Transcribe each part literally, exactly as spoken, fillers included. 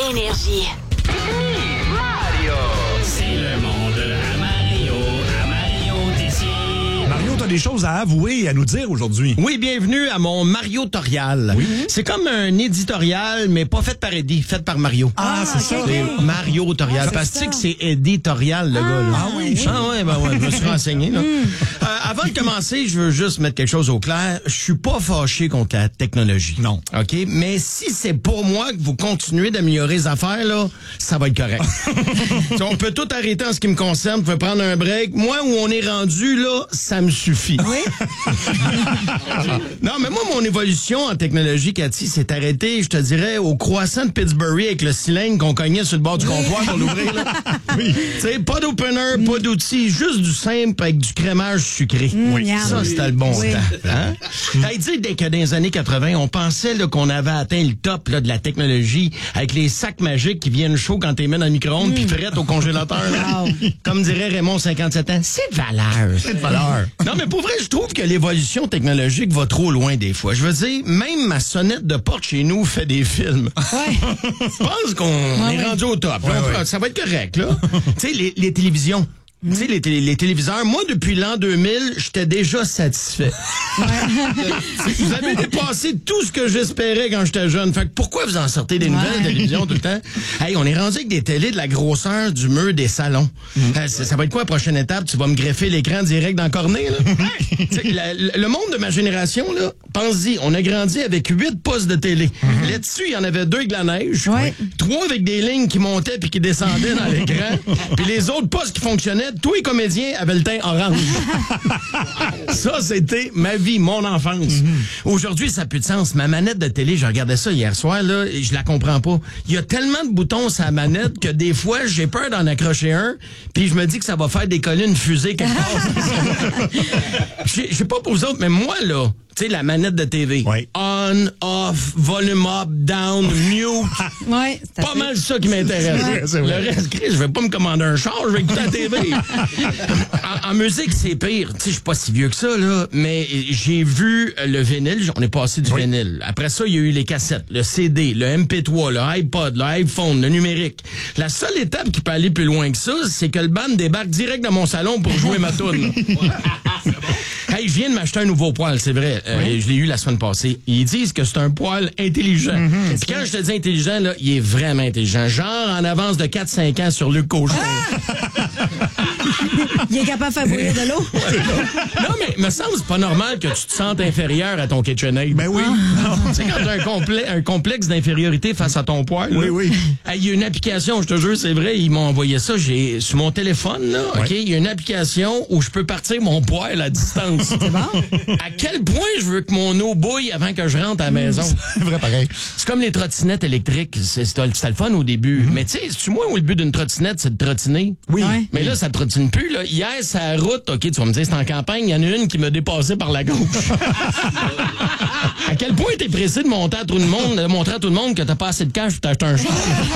Énergie. Mario! C'est le monde à Mario, à Mario Tessier. Mario, t'as des choses à avouer et à nous dire aujourd'hui. Oui, bienvenue à mon Mario-torial. Oui. C'est comme un éditorial, mais pas fait par Eddie, fait par Mario. Ah, c'est ça. C'est Mario-torial. Ah, parce c'est que c'est éditorial, le gars. Là. Ah oui? Ah ouais, ben ouais, je me suis renseigné. Là. Euh, avant de commencer, je veux juste mettre quelque chose au clair. Je suis pas fâché contre la technologie. Non. OK? Mais si c'est pour moi que vous continuez d'améliorer les affaires, là, ça va être correct. On peut tout arrêter en ce qui me concerne. Vous pouvez prendre un break. Moi, où on est rendu, là, ça me suffit. Oui? Non, mais moi, mon évolution en technologie, Cathy, s'est arrêtée, je te dirais, au croissant de Pittsburgh avec le cylindre qu'on cognait sur le bord du comptoir pour l'ouvrir. Là. Oui. Tu sais, pas d'opener, pas d'outils, juste du simple avec du crémage sucré. Oui. Ça, c'était le bon Oui. temps. Hein? Hey, tu sais, dès que dans les années quatre-vingt, on pensait là, qu'on avait atteint le top là, de la technologie avec les sacs magiques qui viennent chauds quand t'es mis dans le micro-ondes puis frettes au congélateur. Là. Wow. Comme dirait Raymond, cinquante-sept ans, c'est de valeur. C'est de valeur. Non, mais pour vrai, je trouve que l'évolution technologique va trop loin des fois. Je veux dire, même ma sonnette de porte chez nous fait des films. Ouais. Je pense qu'on Ouais, est ouais. rendu au top. Ouais, On- ouais. Ça va être correct, là. Tu sais, les, les télévisions. Tu sais, les, télé- les téléviseurs, moi, depuis l'an deux mille, j'étais déjà satisfait. Vous avez dépassé tout ce que j'espérais quand j'étais jeune. Fait que pourquoi vous en sortez des nouvelles Ouais. télévisions tout le temps? Hey, on est rendu avec des télés de la grosseur du mur des salons. Euh, ça, ça va être quoi la prochaine étape? Tu vas me greffer l'écran direct dans le cornet, là? Tu sais, la- la- le monde de ma génération, là, pense-y, on a grandi avec huit postes de télé. Là-dessus, il y en avait deux avec la neige. Ouais. Trois avec des lignes qui montaient puis qui descendaient dans l'écran. Puis les autres postes qui fonctionnaient, tous les comédiens avaient le teint orange. Ça, c'était ma vie, mon enfance. Aujourd'hui, ça n'a plus de sens. Ma manette de télé, je regardais ça hier soir, là, et je la comprends pas. Il y a tellement de boutons sur la manette que des fois, j'ai peur d'en accrocher un, puis je me dis que ça va faire décoller une fusée quelque part. Je je sais pas pour vous autres, mais moi, là, tu sais, la manette de T V. Oui. On, off, volume up, down, mute. Ouais, c'est Pas assez- mal ça qui m'intéresse. Ouais, c'est vrai. Le reste, Chris, je vais pas me commander un char, je vais écouter la T V. en, en musique, c'est pire. Tu sais, je suis pas si vieux que ça, là, mais j'ai vu euh, le vinyle, on est passé du Oui. vinyle. Après ça, il y a eu les cassettes, le C D, le M P trois, le iPod, le iPhone, le numérique. La seule étape qui peut aller plus loin que ça, c'est que le band débarque direct dans mon salon pour jouer ma toune. Hey, je viens de m'acheter un nouveau poêle, c'est vrai. Euh, Je l'ai eu la semaine passée. Ils disent que c'est un poêle intelligent. Puis quand je te dis intelligent, là, il est vraiment intelligent. Genre en avance de quatre cinq ans sur Luc Cochon. Il est capable de faire bouillir de l'eau. Non, mais me semble que c'est pas normal que tu te sentes inférieur à ton KitchenAid. Ben oui. Tu sais, quand t'as un, complè- un complexe d'infériorité face à ton poêle. Oui, là. oui. Hey, il y a une application, je te jure, c'est vrai, ils m'ont envoyé ça. J'ai sur mon téléphone, là, OK, il y a une application où je peux partir mon poêle à distance. C'est bon? À quel point je veux que mon eau bouille avant que je rentre à la maison? C'est vrai pareil. C'est comme les trottinettes électriques. C'est- C'était c'était le fun au début. Mais tu sais, c'est-tu moi où le but d'une trottinette, c'est de trottiner? Oui. Ouais. Mais là, ça trottine plus. Là. Hier, c'est la route. OK, tu vas me dire, c'est en campagne. Il y en a une qui m'a dépassé par la gauche. À quel point t'es pressé de monter à tout le monde, de montrer à tout le monde que t'as pas assez de cash pour t'acheter un char?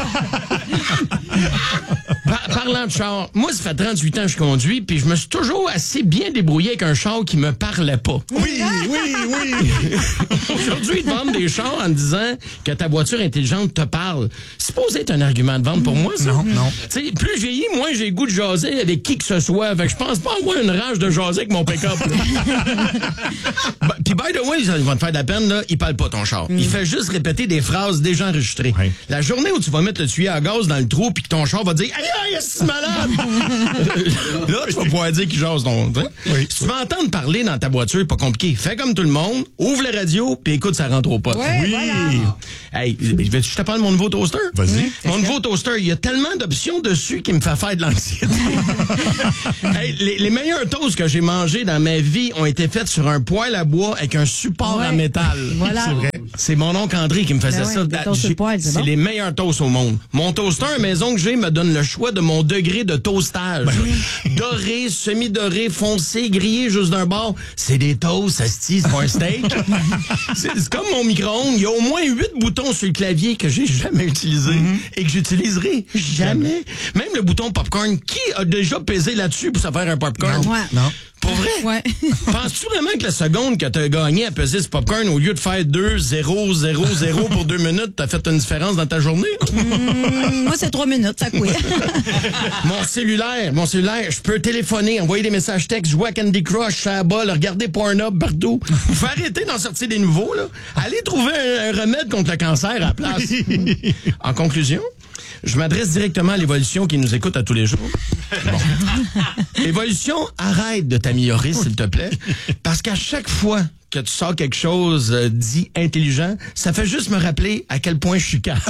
Par- parlant de char, moi, ça fait trente-huit ans que je conduis, puis je me suis toujours assez bien débrouillé avec un char qui me parlait pas. Oui, oui, oui. Aujourd'hui, ils te vendent des chars en te disant que ta voiture intelligente te parle. C'est supposé être un argument de vente pour moi, ça? Non, non. Tu sais, plus je vieillis, moins j'ai le goût de jaser avec qui que ce soit. Fait que je pense pas avoir une rage de jaser avec mon pick-up. Bah, Puis, by the way, ça va te faire de la peine, là, il parle pas ton char. Il fait juste répéter des phrases déjà enregistrées. Ouais. La journée où tu vas mettre le tuyau à gaz dans le trou puis que ton char va dire « Aïe, aïe, c'est malade! » Là, tu vas pouvoir dire qu'il jase ton... t'sais. Oui. Si tu veux entendre parler dans ta voiture, pas compliqué. Fais comme tout le monde, ouvre la radio, puis écoute, ça rentre au pote. Ouais, Oui. voilà. Hey, je te parle de mon nouveau toaster? Vas-y. Mon nouveau toaster, il y a tellement d'options dessus qui me fait faire de l'anxiété. Hey, les, les meilleurs toasts que j'ai mangés dans ma vie ont été faits sur un poêle à bois avec un support Ouais. en métal. Voilà. C'est vrai. C'est mon oncle André qui me faisait Ben ouais, ça. des toasts sur J'ai- le poêle, c'est bon. les meilleurs toasts au monde. Mon toaster à maison que j'ai me donne le choix de mon degré de toastage. Doré, semi-doré, foncé, grillé juste d'un bord. C'est des toasts, asti, c'est pas un steak. c'est c'est comme mon micro-ondes. Il y a au moins huit boutons sur le clavier que j'ai jamais utilisés et que j'utiliserai jamais. Même le bouton popcorn, qui a déjà pesé là-dessus pour se faire un popcorn? Ouais. Non. Pour vrai? Ouais. Penses-tu vraiment que la seconde que tu t'as gagné à peser ce popcorn, au lieu de faire deux zéro zéro zéro pour deux minutes, t'as fait une différence dans ta journée? Mmh, moi, c'est trois minutes, ça couille. Mon cellulaire, mon cellulaire, je peux téléphoner, envoyer des messages textes, jouer à Candy Crush, faire la balle, regarder Pornhub partout. Faut arrêter d'en sortir des nouveaux, là. Allez trouver un, un remède contre le cancer à la place. En conclusion, je m'adresse directement à l'Évolution qui nous écoute à tous les jours. Bon. Évolution, arrête de t'améliorer, s'il te plaît, parce qu'à chaque fois que tu sors quelque chose euh, dit intelligent, ça fait juste me rappeler à quel point je suis calme.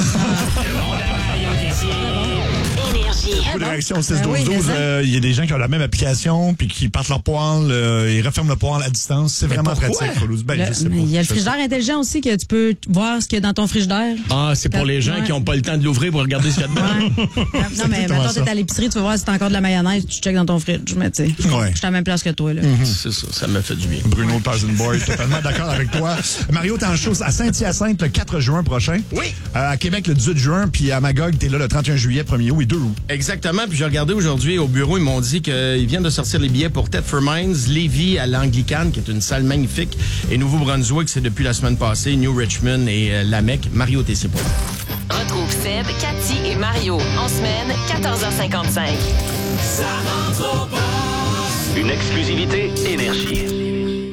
Beaucoup de réactions six douze Ben oui, douze. mais ça- Euh, Il y a des gens qui ont la même application puis qui partent leur poêle, euh, ils referment le poêle à distance. C'est vraiment pourquoi? pratique. Faut- Ben, Le- je sais mais pas. il y a le Je sais frigidaire intelligent aussi que tu peux voir ce qu'il y a dans ton frigidaire. Ah, c'est pour les gens Ouais. qui n'ont pas le temps de l'ouvrir pour regarder ce qu'il y a dedans. Ouais. Non, mais exactement maintenant, ça. t'es à l'épicerie, tu vas voir si t'as encore de la mayonnaise, tu checkes dans ton fridge. Mais tu sais, je Ouais. suis à la même place que toi, là. C'est ça, ça me fait du bien. Bruno Pausenboy, totalement d'accord avec toi. Mario, t'es en show à Saint-Hyacinthe le quatre juin prochain. Oui. Euh, à Québec le dix-huit juin, puis à Magog, t'es là le trente et un juillet, premier août et deux août. Exactement. Puis j'ai regardé aujourd'hui au bureau, ils m'ont dit qu'ils viennent de sortir les billets pour Thetford Mines, Lévis à l'Anglicane, qui est une salle magnifique, et Nouveau-Brunswick, c'est depuis la semaine passée, New Richmond et euh, Lamec. Mario Tessier pour vous. Retrouve Seb, Cathy et Mario en semaine, quatorze heures cinquante-cinq. Une exclusivité Énergie.